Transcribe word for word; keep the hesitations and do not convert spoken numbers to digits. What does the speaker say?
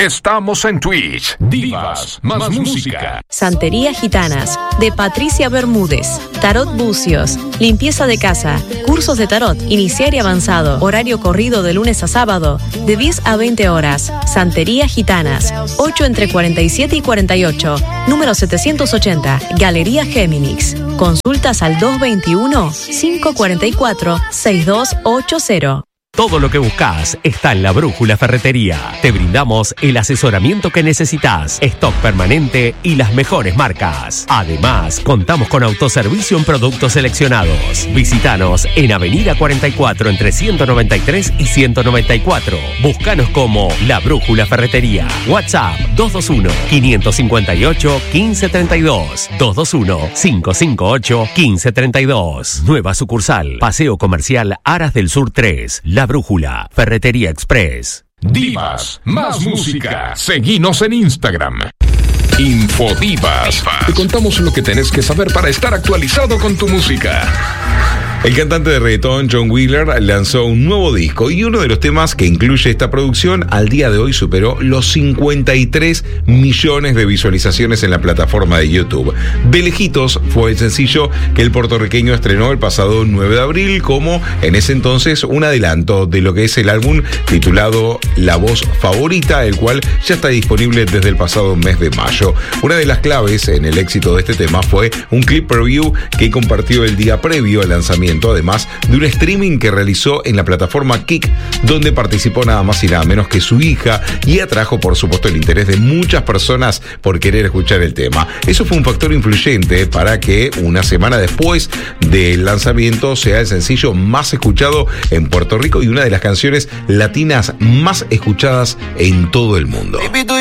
Estamos en Twitch. Divas más, más música. Santería Gitanas, de Patricia Bermúdez. Tarot Bucios, limpieza de casa, cursos de tarot, iniciar y avanzado. Horario corrido de lunes a sábado, de diez a veinte horas. Santería Gitanas, ocho entre cuarenta y siete y cuarenta y ocho. Número setecientos ochenta, Galería Géminis. Consultas al dos veintiuno, cinco cuarenta y cuatro, sesenta y dos ochenta. Todo lo que buscas está en La Brújula Ferretería. Te brindamos el asesoramiento que necesitas, stock permanente y las mejores marcas. Además, contamos con autoservicio en productos seleccionados. Visítanos en Avenida cuarenta y cuatro entre ciento noventa y tres y ciento noventa y cuatro. Búscanos como La Brújula Ferretería. WhatsApp dos dos uno, cinco cinco ocho, uno cinco tres dos. dos dos uno, cinco cinco ocho, uno cinco tres dos. Nueva sucursal, Paseo Comercial Aras del Sur tres. La Brújula, Ferretería Express. Divas, más música. Seguinos en Instagram. Infodivas. Te contamos lo que tenés que saber para estar actualizado con tu música. El cantante de reggaetón John Wheeler lanzó un nuevo disco y uno de los temas que incluye esta producción al día de hoy superó los cincuenta y tres millones de visualizaciones en la plataforma de YouTube. De lejitos fue el sencillo que el puertorriqueño estrenó el pasado nueve de abril como en ese entonces un adelanto de lo que es el álbum titulado La Voz Favorita, el cual ya está disponible desde el pasado mes de mayo. Una de las claves en el éxito de este tema fue un clip preview que compartió el día previo al lanzamiento, además de un streaming que realizó en la plataforma Kick, donde participó nada más y nada menos que su hija y atrajo por supuesto el interés de muchas personas por querer escuchar el tema. Eso fue un factor influyente para que una semana después del lanzamiento sea el sencillo más escuchado en Puerto Rico y una de las canciones latinas más escuchadas en todo el mundo. Baby,